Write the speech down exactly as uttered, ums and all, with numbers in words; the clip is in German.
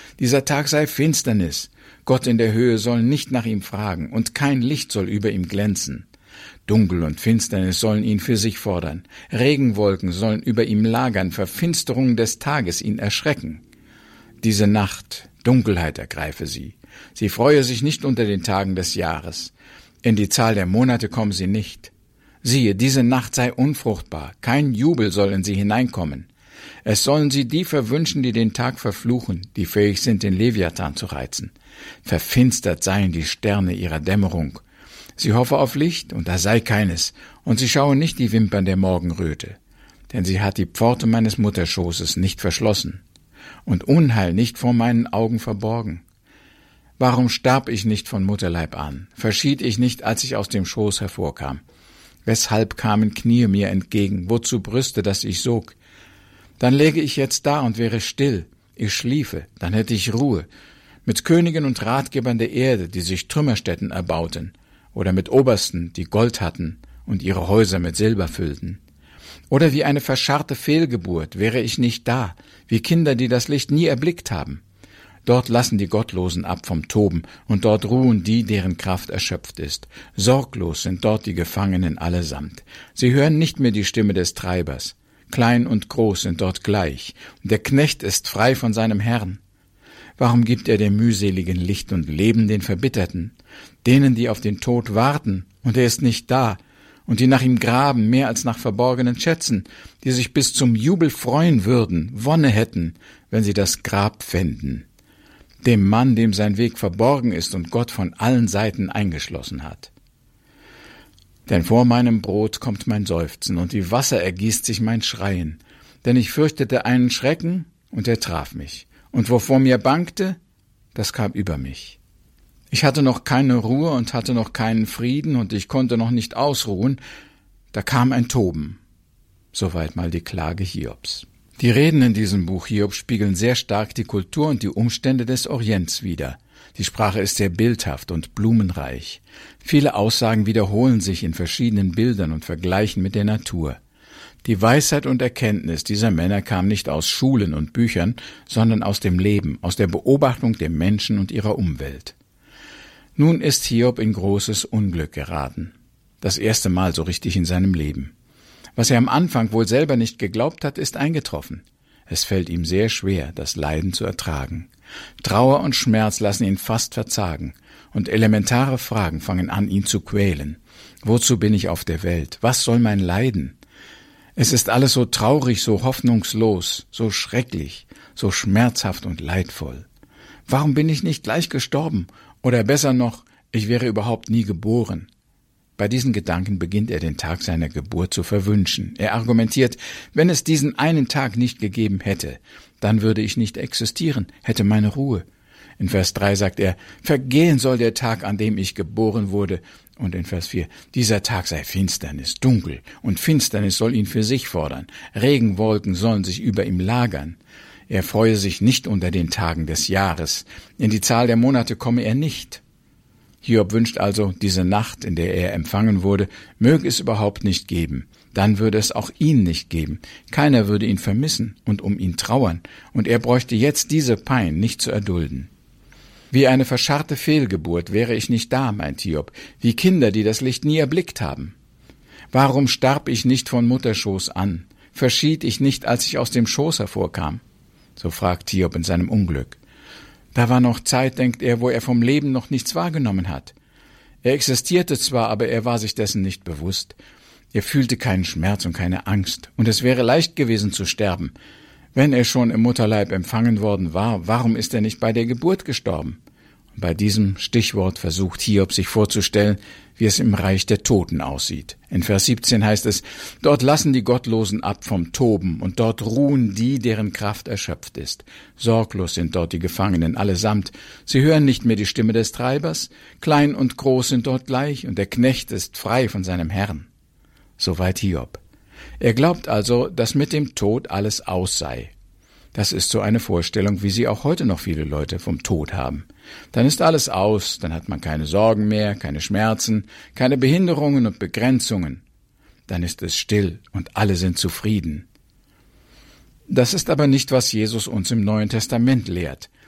Dieser Tag sei Finsternis. Gott in der Höhe soll nicht nach ihm fragen, und kein Licht soll über ihm glänzen. Dunkel und Finsternis sollen ihn für sich fordern. Regenwolken sollen über ihm lagern, Verfinsterungen des Tages ihn erschrecken. Diese Nacht, Dunkelheit ergreife sie. Sie freue sich nicht unter den Tagen des Jahres. In die Zahl der Monate komme sie nicht. Siehe, diese Nacht sei unfruchtbar, kein Jubel soll in sie hineinkommen. Es sollen sie die verwünschen, die den Tag verfluchen, die fähig sind, den Leviathan zu reizen. Verfinstert seien die Sterne ihrer Dämmerung. Sie hoffe auf Licht, und da sei keines, und sie schaue nicht die Wimpern der Morgenröte. Denn sie hat die Pforte meines Mutterschoßes nicht verschlossen und Unheil nicht vor meinen Augen verborgen. Warum starb ich nicht von Mutterleib an? Verschied ich nicht, als ich aus dem Schoß hervorkam? Weshalb kamen Knie mir entgegen? Wozu Brüste, dass ich sog? Dann läge ich jetzt da und wäre still. Ich schliefe, dann hätte ich Ruhe. Mit Königen und Ratgebern der Erde, die sich Trümmerstätten erbauten, oder mit Obersten, die Gold hatten und ihre Häuser mit Silber füllten. Oder wie eine verscharrte Fehlgeburt wäre ich nicht da, wie Kinder, die das Licht nie erblickt haben. Dort lassen die Gottlosen ab vom Toben, und dort ruhen die, deren Kraft erschöpft ist. Sorglos sind dort die Gefangenen allesamt. Sie hören nicht mehr die Stimme des Treibers. Klein und groß sind dort gleich, und der Knecht ist frei von seinem Herrn. Warum gibt er dem Mühseligen Licht und Leben den Verbitterten, denen, die auf den Tod warten, und er ist nicht da, und die nach ihm graben, mehr als nach verborgenen Schätzen, die sich bis zum Jubel freuen würden, Wonne hätten, wenn sie das Grab fänden? Dem Mann, dem sein Weg verborgen ist und Gott von allen Seiten eingeschlossen hat. Denn vor meinem Brot kommt mein Seufzen, und wie Wasser ergießt sich mein Schreien. Denn ich fürchtete einen Schrecken, und er traf mich. Und wovor mir bangte, das kam über mich. Ich hatte noch keine Ruhe und hatte noch keinen Frieden, und ich konnte noch nicht ausruhen. Da kam ein Toben. Soweit mal die Klage Hiobs. Die Reden in diesem Buch Hiob spiegeln sehr stark die Kultur und die Umstände des Orients wider. Die Sprache ist sehr bildhaft und blumenreich. Viele Aussagen wiederholen sich in verschiedenen Bildern und Vergleichen mit der Natur. Die Weisheit und Erkenntnis dieser Männer kam nicht aus Schulen und Büchern, sondern aus dem Leben, aus der Beobachtung der Menschen und ihrer Umwelt. Nun ist Hiob in großes Unglück geraten. Das erste Mal so richtig in seinem Leben. Was er am Anfang wohl selber nicht geglaubt hat, ist eingetroffen. Es fällt ihm sehr schwer, das Leiden zu ertragen. Trauer und Schmerz lassen ihn fast verzagen, und elementare Fragen fangen an, ihn zu quälen. Wozu bin ich auf der Welt? Was soll mein Leiden? Es ist alles so traurig, so hoffnungslos, so schrecklich, so schmerzhaft und leidvoll. Warum bin ich nicht gleich gestorben? Oder besser noch, ich wäre überhaupt nie geboren. Bei diesen Gedanken beginnt er den Tag seiner Geburt zu verwünschen. Er argumentiert, wenn es diesen einen Tag nicht gegeben hätte, dann würde ich nicht existieren, hätte meine Ruhe. In Vers drei sagt er, vergehen soll der Tag, an dem ich geboren wurde. Und in Vers vier, dieser Tag sei Finsternis, dunkel, und Finsternis soll ihn für sich fordern. Regenwolken sollen sich über ihm lagern. Er freue sich nicht unter den Tagen des Jahres. In die Zahl der Monate komme er nicht. Hiob wünscht also, diese Nacht, in der er empfangen wurde, möge es überhaupt nicht geben. Dann würde es auch ihn nicht geben. Keiner würde ihn vermissen und um ihn trauern, und er bräuchte jetzt diese Pein nicht zu erdulden. Wie eine verscharrte Fehlgeburt wäre ich nicht da, meint Hiob, wie Kinder, die das Licht nie erblickt haben. Warum starb ich nicht von Mutterschoß an? Verschied ich nicht, als ich aus dem Schoß hervorkam? So fragt Hiob in seinem Unglück. Da war noch Zeit, denkt er, wo er vom Leben noch nichts wahrgenommen hat. Er existierte zwar, aber er war sich dessen nicht bewusst. Er fühlte keinen Schmerz und keine Angst, und es wäre leicht gewesen zu sterben. Wenn er schon im Mutterleib empfangen worden war, warum ist er nicht bei der Geburt gestorben? Und bei diesem Stichwort versucht Hiob sich vorzustellen, wie es im Reich der Toten aussieht. In Vers siebzehn heißt es, dort lassen die Gottlosen ab vom Toben, und dort ruhen die, deren Kraft erschöpft ist. Sorglos sind dort die Gefangenen allesamt. Sie hören nicht mehr die Stimme des Treibers. Klein und groß sind dort gleich, und der Knecht ist frei von seinem Herrn. Soweit Hiob. Er glaubt also, dass mit dem Tod alles aus sei. Das ist so eine Vorstellung, wie sie auch heute noch viele Leute vom Tod haben. Dann ist alles aus, dann hat man keine Sorgen mehr, keine Schmerzen, keine Behinderungen und Begrenzungen. Dann ist es still und alle sind zufrieden. Das ist aber nicht, was Jesus uns im Neuen Testament lehrt.